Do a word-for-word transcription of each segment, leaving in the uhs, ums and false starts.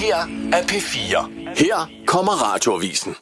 her er P fire. Her kommer Radioavisen.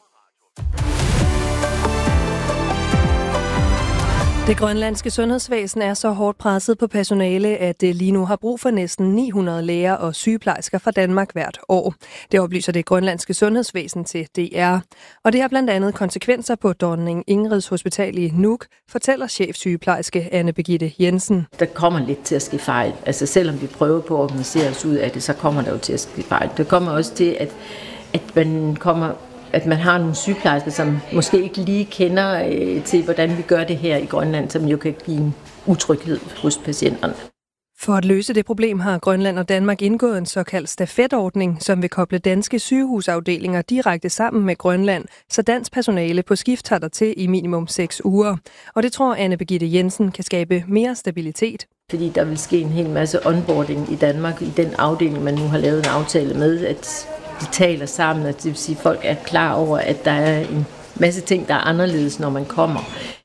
Det grønlandske sundhedsvæsen er så hårdt presset på personale, at det lige nu har brug for næsten ni hundrede læger og sygeplejersker fra Danmark hvert år. Det oplyser det grønlandske sundhedsvæsen til D R. Og det har blandt andet konsekvenser på Dronning Ingrids Hospital i Nuuk, fortæller chefsygeplejerske Anne Birgitte Jensen. Der kommer lidt til at ske fejl. Altså selvom vi prøver på at organisere os ud af det, så kommer der jo til at ske fejl. Det kommer også til, at, at man kommer... at man har nogle sygeplejersker, som måske ikke lige kender øh, til, hvordan vi gør det her i Grønland, som jo kan give en utryghed hos patienterne. For at løse det problem har Grønland og Danmark indgået en såkaldt stafetordning, som vil koble danske sygehusafdelinger direkte sammen med Grønland, så dansk personale på skift tager der til i minimum seks uger. Og det tror Anne Birgitte Jensen kan skabe mere stabilitet. Fordi der vil ske en hel masse onboarding i Danmark i den afdeling, man nu har lavet en aftale med, at de taler sammen, og det vil sige, at folk er klar over, at der er en masse ting, der er anderledes, når man kommer.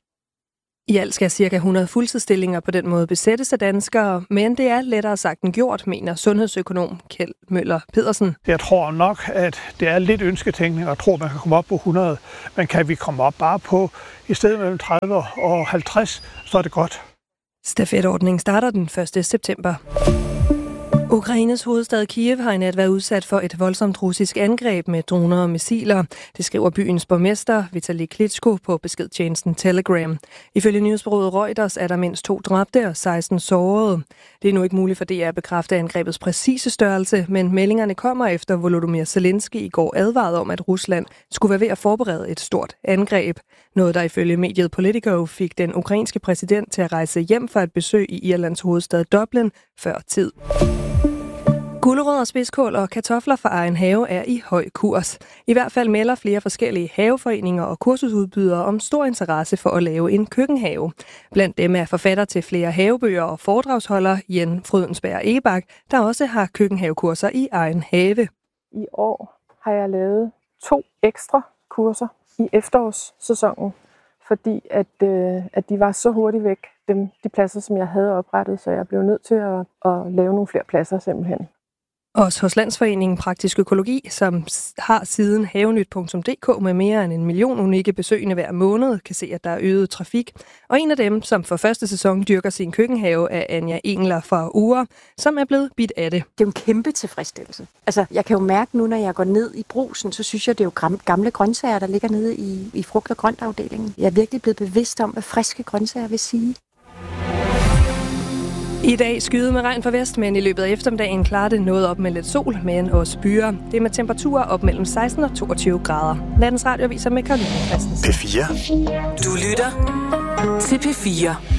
I alt skal ca. hundrede fuldtidsstillinger på den måde besættes af danskere, men det er lettere sagt end gjort, mener sundhedsøkonom Kjeld Møller Pedersen. Jeg tror nok, at det er lidt ønsketænkning, og tror, man kan komme op på hundrede, men kan vi komme op bare på i stedet mellem tredive og halvtreds, så er det godt. Stafetordningen starter den første september. Ukraines hovedstad Kiev har i nat været udsat for et voldsomt russisk angreb med droner og missiler. Det skriver byens borgmester Vitali Klitschko på beskedtjenesten Telegram. Ifølge nyhedsbureauet Reuters er der mindst to dræbte og seksten sårede. Det er nu ikke muligt for D R at bekræfte angrebets præcise størrelse, men meldingerne kommer efter Volodymyr Zelensky i går advarede om, at Rusland skulle være ved at forberede et stort angreb. Noget, der ifølge mediet Politico fik den ukrainske præsident til at rejse hjem for et besøg i Irlands hovedstad Dublin før tid. Gulerødder, spidskål og kartofler fra egen have er i høj kurs. I hvert fald melder flere forskellige haveforeninger og kursusudbydere om stor interesse for at lave en køkkenhave. Blandt dem er forfatter til flere havebøger og foredragsholder Jen Frydensberg Egebak, der også har køkkenhavekurser i egen have. I år har jeg lavet to ekstra kurser i efterårssæsonen, fordi at, øh, at de var så hurtigt væk, dem, de pladser, som jeg havde oprettet, så jeg blev nødt til at, at lave nogle flere pladser simpelthen. Også hos Landsforeningen Praktisk Økologi, som har siden havenyt punktum d k med mere end en million unikke besøgende hver måned, kan se, at der er øget trafik. Og en af dem, som for første sæson dyrker sin køkkenhave, er Anja Engler fra Ure, som er blevet bidt af det. Det er jo en kæmpe tilfredsstillelse. Altså, jeg kan jo mærke nu, når jeg går ned i Brugsen, så synes jeg, det er jo gamle grøntsager, der ligger nede i, i frugt- og grøntafdelingen. Jeg er virkelig blevet bevidst om, hvad friske grøntsager vil sige. I dag skyder med regn fra vest, men i løbet af eftermiddagen klarer det noget op med lidt sol, men også byer. Det er med temperaturer op mellem seksten og toogtyve grader. Landets radioaviser med Karoline Christensen. P fire. Du lytter til P fire.